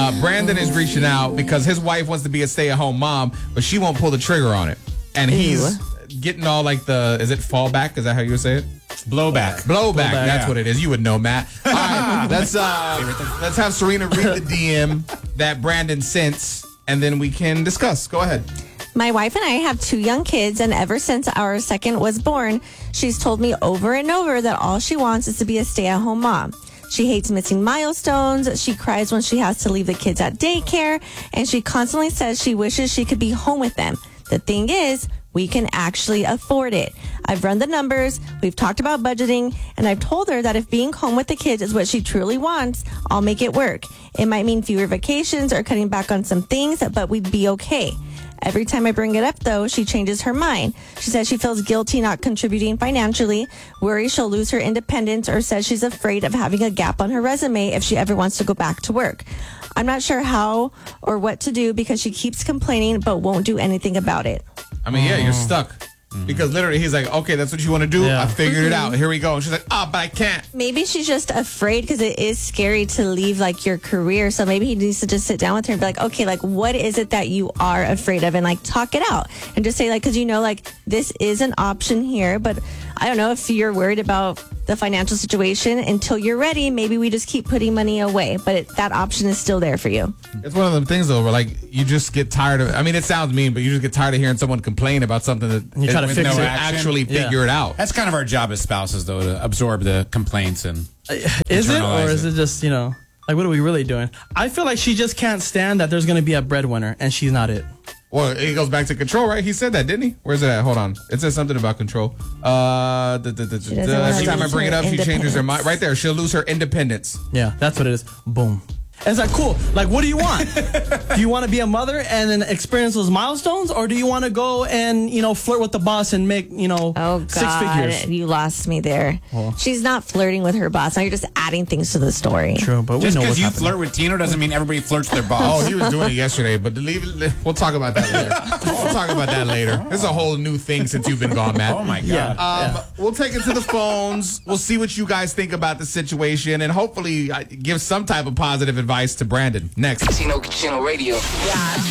Brandon is reaching out because his wife wants to be a stay-at-home mom, but she won't pull the trigger on it. And he's getting all like is it fallback? Is that how you would say it? Blowback. That's what it is. You would know, Matt. All right, let's have Serena read the DM that Brandon sent, and then we can discuss. Go ahead. My wife and I have 2 young kids, and ever since our second was born, she's told me over and over that all she wants is to be a stay-at-home mom. She hates missing milestones. She cries when she has to leave the kids at daycare, and she constantly says she wishes she could be home with them. The thing is, we can actually afford it. I've run the numbers, we've talked about budgeting, and I've told her that if being home with the kids is what she truly wants, I'll make it work. It might mean fewer vacations or cutting back on some things, but we'd be okay. Every time I bring it up, though, she changes her mind. She says she feels guilty not contributing financially, worries she'll lose her independence, or says she's afraid of having a gap on her resume if she ever wants to go back to work. I'm not sure how or what to do because she keeps complaining but won't do anything about it. I mean, yeah, you're stuck. Because literally he's like, okay, that's what you want to do. I figured it out. Here we go. And she's like, but I can't. Maybe she's just afraid because it is scary to leave like your career. So maybe he needs to just sit down with her and be like, okay, like what is it that you are afraid of? And like talk it out and just say like, because like this is an option here, but I don't know if you're worried about the financial situation until you're ready. Maybe we just keep putting money away, but that option is still there for you. It's one of them things though where like you just get tired of, I mean, it sounds mean, but you just get tired of hearing someone complain about something that you try to fix it. Actually figure it out. That's kind of our job as spouses though, to absorb the complaints and is it, or is it just, like what are we really doing? I feel like she just can't stand that there's going to be a breadwinner and she's not it. Well, it goes back to control, right? He said that, didn't he? Where's it at? Hold on. It says something about control. Every time I bring it up, she changes her mind. Right there. She'll lose her independence. Yeah, that's what it is. Boom. It's like, cool. Like, what do you want? Do you want to be a mother and then experience those milestones? Or do you want to go and, flirt with the boss and make, oh, God, 6 figures? You lost me there. Well, she's not flirting with her boss. Now you're just adding things to the story. True, but just because you flirt with Tino doesn't mean everybody flirts with their boss. Oh, he was doing it yesterday, but we'll talk about that later. This is a whole new thing since you've been gone, Matt. Oh, my God. We'll take it to the phones. We'll see what you guys think about the situation and hopefully give some type of positive advice to Brandon. Next. Chino Radio. Yeah.